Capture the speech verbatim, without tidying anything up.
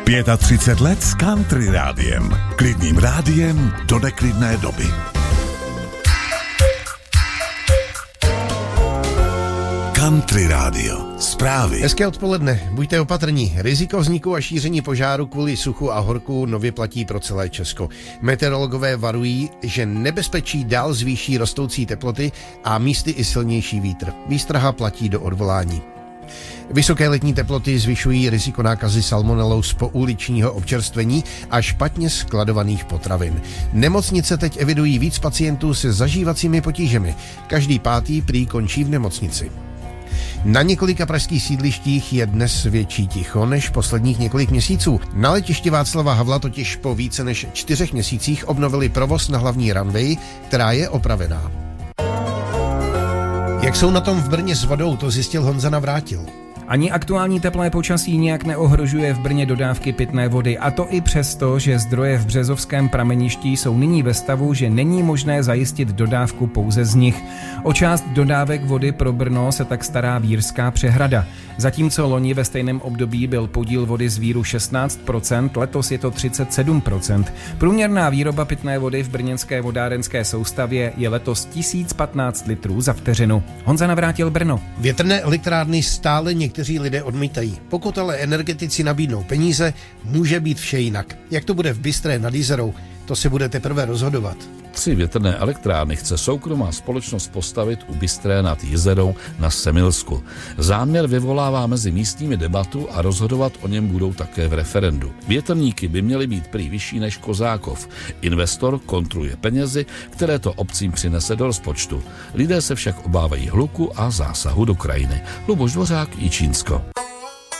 třicet pět let s Country rádiem. Klidným rádiem do neklidné doby. Country rádio. Zprávy. Hezké odpoledne. Buďte opatrní. Riziko vzniku a šíření požáru kvůli suchu a horku nově platí pro celé Česko. Meteorologové varují, že nebezpečí dál zvýší rostoucí teploty a místy i silnější vítr. Výstraha platí do odvolání. Vysoké letní teploty zvyšují riziko nákazy salmonelou z pouličního občerstvení a špatně skladovaných potravin. Nemocnice teď evidují víc pacientů se zažívacími potížemi. Každý pátý prý končí v nemocnici. Na několika pražských sídlištích je dnes větší ticho než posledních několik měsíců. Na letišti Václava Havla totiž po více než čtyřech měsících obnovili provoz na hlavní runway, která je opravená. Jak jsou na tom v Brně s vodou, to zjistil Honza Navrátil. Ani aktuální teplé počasí nijak neohrožuje v Brně dodávky pitné vody, a to i přesto, že zdroje v Březovském prameništi jsou nyní ve stavu, že není možné zajistit dodávku pouze z nich. O část dodávek vody pro Brno se tak stará Vírská přehrada. Zatímco loni ve stejném období byl podíl vody z Víru šestnáct procent, letos je to třicet sedm procent. Průměrná výroba pitné vody v brněnské vodárenské soustavě je letos tisíc patnáct litrů za vteřinu. Honza Navrátil, Brno. Větrné elektrárny stále někteří lidé odmítají. Pokud ale energetici nabídnou peníze, může být vše jinak. Jak to bude v Bystré nad Jizerou, to si bude teprve rozhodovat. Tři větrné elektrárny chce soukromá společnost postavit u Bystré nad Jizerou na Semilsku. Záměr vyvolává mezi místními debatu a rozhodovat o něm budou také v referendu. Větrníky by měly být prý vyšší než Kozákov. Investor kontroluje penězi, které to obcím přinese do rozpočtu. Lidé se však obávají hluku a zásahu do krajiny. Luboš Dvořák, Jičínsko.